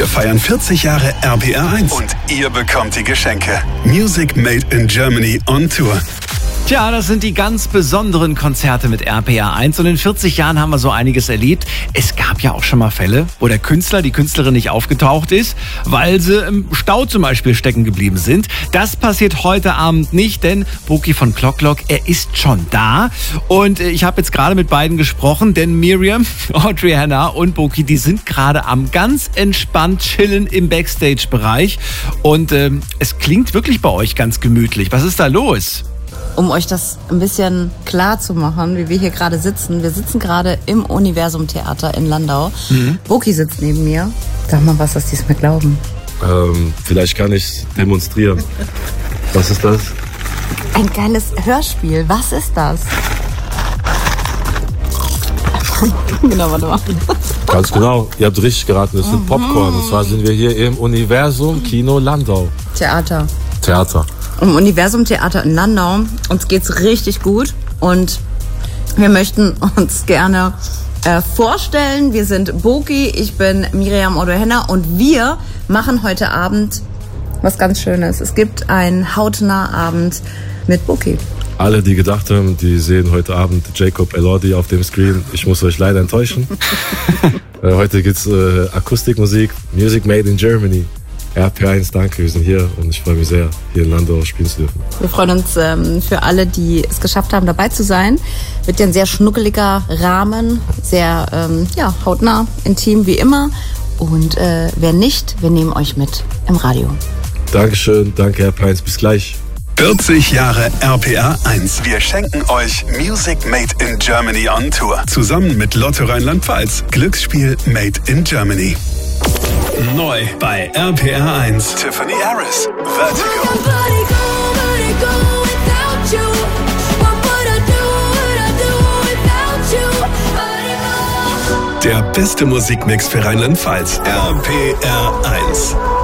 Wir feiern 40 Jahre RPR1 und ihr bekommt die Geschenke. Music Made in Germany on Tour. Tja, das sind die ganz besonderen Konzerte mit RPR1 und in 40 Jahren haben wir so einiges erlebt. Es gab ja auch schon mal Fälle, wo der Künstler, die Künstlerin nicht aufgetaucht ist, weil sie im Stau zum Beispiel stecken geblieben sind. Das passiert heute Abend nicht, denn Boki von Clock, er ist schon da und ich habe jetzt gerade mit beiden gesprochen, denn Miriam, Audrey Hannah und Boki, die sind gerade am ganz entspannt chillen im Backstage-Bereich und es klingt wirklich bei euch ganz gemütlich. Was ist da los? Um euch das ein bisschen klar zu machen, wie wir hier gerade sitzen. Wir sitzen gerade im Universum Theater in Landau. Boki sitzt neben mir. Sag mal was, dass die es mir glauben. Vielleicht kann ich demonstrieren. Was ist das? Ein geiles Hörspiel. Was ist das? Genau, warte mal. Ganz genau, ihr habt richtig geraten, das sind Popcorn. Und zwar sind wir hier im Universum Kino Landau. Theater. Im Universum Theater in Landau. Uns geht's richtig gut und wir möchten uns gerne vorstellen. Wir sind Boki, ich bin Miriam Audrey Hannah und wir machen heute Abend was ganz Schönes. Es gibt einen Hautnah-Abend mit Boki. Alle, die gedacht haben, die sehen heute Abend Jacob Elordi auf dem Screen. Ich muss euch leider enttäuschen. Heute gibt's Akustikmusik, Music Made in Germany. RPR1, danke, wir sind hier und ich freue mich sehr, hier in Landau spielen zu dürfen. Wir freuen uns für alle, die es geschafft haben, dabei zu sein. Wird ja ein sehr schnuckeliger Rahmen, sehr hautnah, intim wie immer. Und wer nicht, wir nehmen euch mit im Radio. Dankeschön, danke RPR1, bis gleich. 40 Jahre RPR1. Wir schenken euch Music Made in Germany on Tour. Zusammen mit Lotto Rheinland-Pfalz. Glücksspiel Made in Germany. Neu bei RPR1. Tiffany Harris, Vertigo. Der beste Musikmix für Rheinland-Pfalz. RPR1.